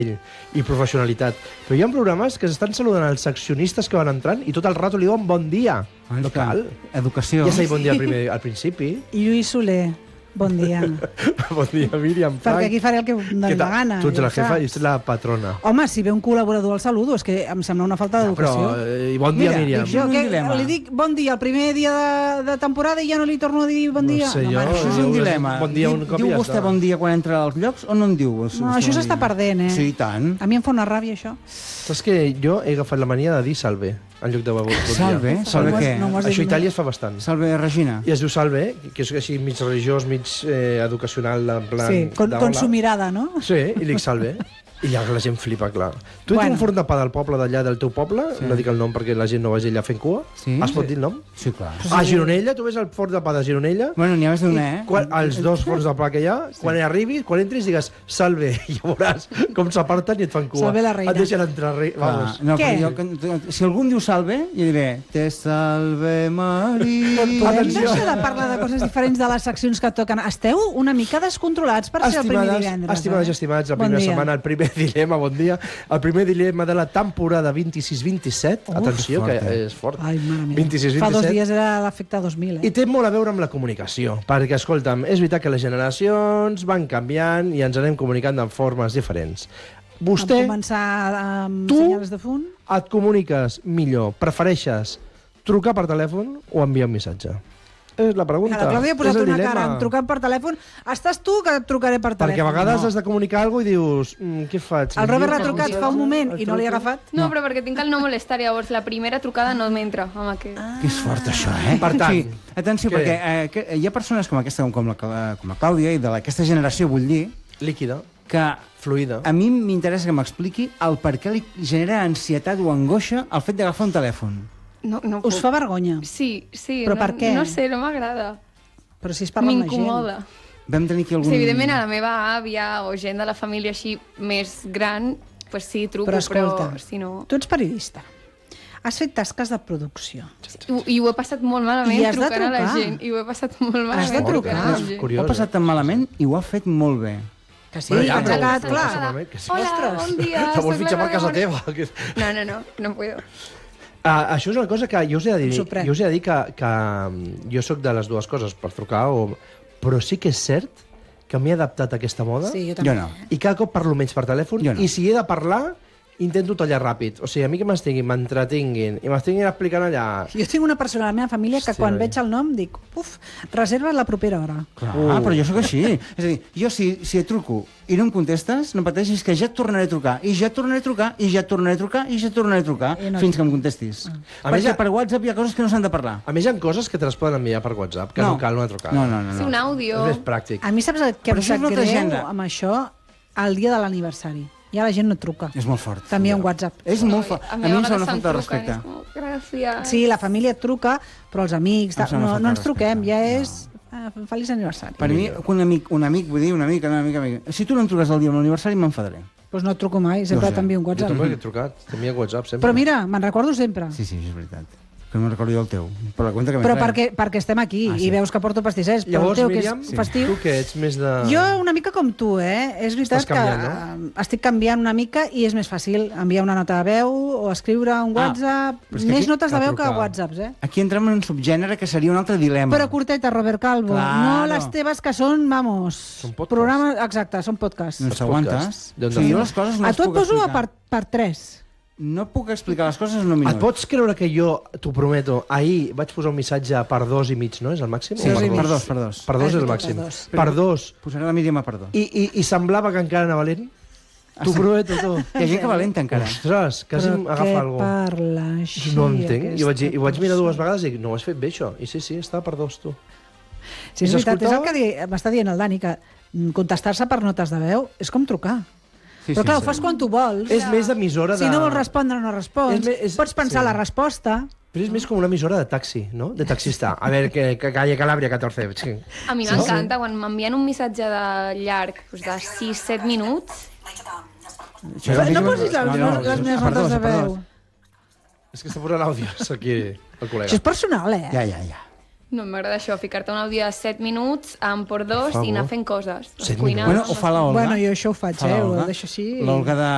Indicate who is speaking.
Speaker 1: i professionalitat. Però hi ha programes que s'estan saludant els seccionistes que van entrant i tot el rato li diuen bon dia. No cal.
Speaker 2: Educació.
Speaker 1: Ja s'ha dit bon dia al principi.
Speaker 3: I Lluís Soler, bon dia.
Speaker 1: Bon dia, Míriam.
Speaker 3: Perquè aquí faré el que em doni la gana.
Speaker 1: Tu ets
Speaker 3: ja
Speaker 1: la jefa
Speaker 3: saps.
Speaker 1: i ets la patrona.
Speaker 3: Home, si ve un col·laborador al saludo, és que em sembla una falta d'educació.
Speaker 1: Però, bon dia, Míriam.
Speaker 3: Jo
Speaker 2: un
Speaker 3: que
Speaker 2: dilema.
Speaker 3: li dic bon dia el primer dia de temporada i ja no li torno a dir bon dia.
Speaker 1: sé jo.
Speaker 3: home,
Speaker 2: Això és un dilema.
Speaker 1: Bon dia un cop i
Speaker 2: Diu
Speaker 1: ja
Speaker 2: vostè
Speaker 1: està.
Speaker 2: bon dia quan entra als llocs o no en diu?
Speaker 3: No, això s'està perdent,
Speaker 2: Sí, i tant.
Speaker 3: A mi em fa una ràbia, això.
Speaker 1: Saps que jo he agafat la mania de dir salve en lloc de bon dia.
Speaker 2: Salve? Salve què?
Speaker 3: No m'ho has dit
Speaker 1: Això a
Speaker 3: mai.
Speaker 1: Itàlia es fa bastant.
Speaker 2: Salve, Regina.
Speaker 1: I es diu salve, que és així mig religiós, mig educacional, en plan...
Speaker 3: Sí, con
Speaker 1: d'hola.
Speaker 3: su mirada, no?
Speaker 1: Sí, i dic salve. I ja la gent flipa, clar. Tu ets
Speaker 3: Bueno.
Speaker 1: un forn de pa del poble d'allà, del teu poble, no dic el nom perquè la gent no vagi allà fent cua,
Speaker 2: Sí.
Speaker 1: es pot dir el nom?
Speaker 2: Sí, clar.
Speaker 1: A Gironella, tu ves el forn de pa de Gironella,
Speaker 2: Bueno, n'hi ha més d'una,
Speaker 1: els dos forns de pa que hi ha, quan arribis, quan entris, digues salve, i ja veuràs com s'aparten i et fan cua.
Speaker 3: Salve la reina.
Speaker 1: Et deixen entrar, vamos.
Speaker 2: No,
Speaker 3: Què?
Speaker 2: però si algú em diu salve, jo diré te salve Maria.
Speaker 3: Podem
Speaker 1: Atenció.
Speaker 3: deixar de parlar de coses diferents de les seccions que toquen. Esteu una mica descontrolats per ser el primer divendres.
Speaker 1: Estimades i estimats, la
Speaker 3: Bon
Speaker 1: primera
Speaker 3: dia.
Speaker 1: setmana, el primer dilema, bon dia, el primer dilema de la temporada 26-27, atenció, que
Speaker 2: fort,
Speaker 1: és fort,
Speaker 3: Ai, mare meva.
Speaker 1: 26-27,
Speaker 3: Fa 2 dies era l'efecte 2000,
Speaker 1: i té molt a veure amb la comunicació, perquè, escolta'm, és veritat que les generacions van canviant i ens anem comunicant de formes diferents. Vostè,
Speaker 3: Vam començar amb
Speaker 1: tu-
Speaker 3: senyals de fum.
Speaker 1: et comuniques millor, prefereixes trucar per telèfon o enviar un missatge? És la pregunta.
Speaker 3: La Clàudia ha
Speaker 1: És
Speaker 3: posat
Speaker 1: el
Speaker 3: una
Speaker 1: dilema.
Speaker 3: cara, em trucant per telèfon. Estàs tu que et trucaré per telèfon.
Speaker 1: Perquè a vegades
Speaker 3: No.
Speaker 1: has de comunicar alguna cosa i dius, què faig?
Speaker 3: El Robert l'ha
Speaker 1: Envio un
Speaker 3: trucat fa un moment i no li ha
Speaker 1: truco?
Speaker 3: agafat.
Speaker 4: No, però perquè tinc el no molestar, llavors la primera trucada no m'entra amb aquest.
Speaker 2: Que és fort, això, eh?
Speaker 1: Per tant,
Speaker 2: sí, atenció,
Speaker 1: què?
Speaker 2: perquè que hi ha persones com aquesta, com la Clàudia, i d'aquesta generació, vull dir,
Speaker 1: Líquida,
Speaker 2: que
Speaker 1: fluida.
Speaker 2: a mi m'interessa que m'expliqui el per què li genera ansietat o angoixa el fet d'agafar un telèfon.
Speaker 4: No
Speaker 3: Us
Speaker 4: puc.
Speaker 3: fa vergonya.
Speaker 4: Sí,
Speaker 3: Però
Speaker 4: no,
Speaker 3: per què?
Speaker 4: No sé, no m'agrada.
Speaker 3: Però si es parla amb la gent.
Speaker 4: M'incomoda.
Speaker 2: Vam tenir aquí algun...
Speaker 4: Sí, evidentment a la meva àvia o gent de la família així més gran, pues sí, truco,
Speaker 3: Però escolta,
Speaker 4: però si no...
Speaker 3: tu ets periodista. Has fet tasques de producció.
Speaker 4: I ho he passat molt malament
Speaker 3: I has de
Speaker 4: trucant a la
Speaker 3: trucar.
Speaker 4: gent. I ho he passat molt malament
Speaker 3: Has de trucar.
Speaker 4: trucant a la
Speaker 1: És
Speaker 4: gent.
Speaker 1: curiós.
Speaker 2: Ho ha passat tan malament i ho ha fet molt bé.
Speaker 3: Que sí,
Speaker 1: Bueno,
Speaker 3: que
Speaker 1: ja,
Speaker 3: ens
Speaker 1: però-
Speaker 3: ha quedat
Speaker 1: però-
Speaker 3: clar.
Speaker 1: però- que sí.
Speaker 4: Hola,
Speaker 3: Ostres.
Speaker 4: bon dia.
Speaker 1: Te vol
Speaker 4: soc
Speaker 1: fitxar
Speaker 4: la
Speaker 1: per casa
Speaker 4: Clàudia
Speaker 1: teva. Que...
Speaker 4: No puedo.
Speaker 1: Això és una cosa que jo us he de dir,
Speaker 3: Em sorprèn.
Speaker 1: jo us he de dir que jo sóc de les dues coses, per trucar, però sí que és cert que m'he adaptat a aquesta moda
Speaker 3: Sí, jo també.
Speaker 2: Jo no.
Speaker 1: i cada cop parlo menys per telèfon
Speaker 2: Jo no.
Speaker 1: i si he de parlar intento tallar ràpid. O sigui, a mi que m'entretinguin i m'estiguin explicant allà...
Speaker 3: Jo tinc una persona a la meva família que
Speaker 1: Hòstia,
Speaker 3: quan
Speaker 1: noi.
Speaker 3: veig el nom dic, uf, reserva la propera hora.
Speaker 2: Clar, però jo sóc així. És a dir, jo si et truco i no em contestes, no pateixis que ja et tornaré a trucar, i ja et tornaré a trucar, i ja et tornaré a trucar, i ja et tornaré a trucar,
Speaker 3: I no-
Speaker 2: fins que em contestis.
Speaker 1: A més,
Speaker 2: Perquè per WhatsApp hi ha coses que no s'han de parlar.
Speaker 1: A més, hi ha coses que te les poden enviar per WhatsApp, que no, cal una trucada.
Speaker 2: No.
Speaker 4: Sí, un àudio.
Speaker 1: És més pràctic.
Speaker 3: A mi saps què
Speaker 2: Però
Speaker 3: em
Speaker 2: això és
Speaker 3: sap
Speaker 2: una altra
Speaker 3: greu
Speaker 2: agenda.
Speaker 3: amb això? El dia de l'aniversari. Ja la gent no truca.
Speaker 2: És molt fort.
Speaker 3: T'envia un WhatsApp.
Speaker 2: És molt fort.
Speaker 4: A
Speaker 2: A
Speaker 4: mi
Speaker 2: mi
Speaker 4: a
Speaker 2: em fa
Speaker 4: vegades
Speaker 2: una
Speaker 4: se'm
Speaker 2: falta de
Speaker 4: truquen,
Speaker 2: respecte.
Speaker 4: és com, gràcies.
Speaker 3: Sí, la família et truca, però els amics...
Speaker 2: Em sembla
Speaker 3: No,
Speaker 2: falta
Speaker 3: no ens
Speaker 2: de
Speaker 3: truquem,
Speaker 2: respecte.
Speaker 3: ja
Speaker 2: No.
Speaker 3: és... Feliç aniversari.
Speaker 2: Per mi, un amic, vull dir, una mica. Si tu no em truques el dia de l'aniversari, m'enfadaré.
Speaker 3: Doncs no et truco mai, sempre
Speaker 2: No sé.
Speaker 3: t'envio un
Speaker 1: Jo
Speaker 3: WhatsApp.
Speaker 1: també he trucat, t'envia WhatsApp sempre.
Speaker 3: Però mira, me'n recordo sempre.
Speaker 2: Sí, és veritat. Que no me'n recordo jo el teu. Però la compte que m'he
Speaker 3: Però
Speaker 2: tret.
Speaker 3: perquè estem aquí
Speaker 2: Ah, sí.
Speaker 3: i veus que porto pastissers, però
Speaker 1: Llavors,
Speaker 3: el teu, que
Speaker 1: Míriam,
Speaker 3: és festiu...
Speaker 1: tu que ets més de...
Speaker 3: Jo una mica com tu, És veritat
Speaker 1: Estàs canviant,
Speaker 3: que estic canviant una mica i és més fàcil enviar una nota de veu o escriure un WhatsApp.
Speaker 2: però és que
Speaker 3: Més
Speaker 2: aquí-
Speaker 3: notes de
Speaker 1: que
Speaker 3: veu que
Speaker 1: trucar.
Speaker 3: WhatsApps,
Speaker 2: Aquí entrem en un subgènere que seria un altre dilema.
Speaker 3: Però curteta, Robert Calvo.
Speaker 2: Claro.
Speaker 3: No les teves que són, vamos...
Speaker 1: Són podcasts.
Speaker 3: Programes, exacte, són podcasts.
Speaker 2: No
Speaker 1: Els
Speaker 2: s'aguantes.
Speaker 1: podcasts. D'on
Speaker 2: O sigui,
Speaker 1: de
Speaker 2: jo
Speaker 1: fer?
Speaker 2: les coses no
Speaker 3: A
Speaker 2: les
Speaker 3: tu et
Speaker 2: puc
Speaker 3: poso
Speaker 2: explicar.
Speaker 3: per 3.
Speaker 2: No puc explicar les coses en un minut.
Speaker 1: Et pots creure que jo, t'ho prometo, ahir vaig posar un missatge per 2,5, no? És el màxim?
Speaker 2: Sí,
Speaker 1: O
Speaker 3: Dos i mig.
Speaker 2: per dos.
Speaker 1: Per 2 és
Speaker 3: Ah,
Speaker 1: el
Speaker 3: és veritat,
Speaker 1: màxim.
Speaker 3: per dos.
Speaker 1: Per 2.
Speaker 2: Posaré la Míriam a perdó.
Speaker 1: I semblava que encara anava lent. T'ho prometo, tu.
Speaker 2: Hi ha gent que valenta encara.
Speaker 1: Ostres, quasi
Speaker 3: Però
Speaker 1: m'agafa
Speaker 3: què
Speaker 1: alguna cosa.
Speaker 3: parla així?
Speaker 1: No entenc. I vaig,
Speaker 3: aquesta
Speaker 1: i vaig mirar dues
Speaker 3: persona?
Speaker 1: vegades i dic, no ho has fet bé, això. I sí, estava per 2, tu.
Speaker 3: Sí, és
Speaker 1: I
Speaker 3: veritat, és el
Speaker 1: s'escoltava?
Speaker 3: que m'està dient el Dani, que contestar-se per notes de veu és com trucar.
Speaker 2: Sí,
Speaker 3: Però clar, ho
Speaker 2: sí.
Speaker 3: fas quan tu vols.
Speaker 1: És més emissora de...
Speaker 3: Si no vols respondre, no respons. Pots pensar
Speaker 1: sí.
Speaker 3: la resposta.
Speaker 1: Però és més com una emissora de taxi, no? De taxista. A veure, que calle Calàbria 14. Sí.
Speaker 4: A mi m'encanta quan m'envien un missatge de llarg, doncs de 6-7 minuts.
Speaker 2: Això és la
Speaker 3: No
Speaker 2: Míriam-
Speaker 3: posis les meves
Speaker 2: a per
Speaker 3: notes
Speaker 2: dos,
Speaker 3: de
Speaker 2: a per
Speaker 3: veu.
Speaker 2: dos.
Speaker 1: És que està posant àudios aquí, el
Speaker 3: Això
Speaker 1: col·lega.
Speaker 3: és personal,
Speaker 2: Ja.
Speaker 4: No m'agrada això, ficar-te un àudio de 7 minuts amb por dos
Speaker 1: Per
Speaker 4: i anar
Speaker 1: favor.
Speaker 4: fent coses.
Speaker 1: 7
Speaker 4: Cuinar.
Speaker 2: Bueno, ho fa la Olga.
Speaker 3: Bueno, jo això ho faig,
Speaker 2: Fa la
Speaker 3: ho
Speaker 2: Olga.
Speaker 3: deixo així.
Speaker 2: L'Olga de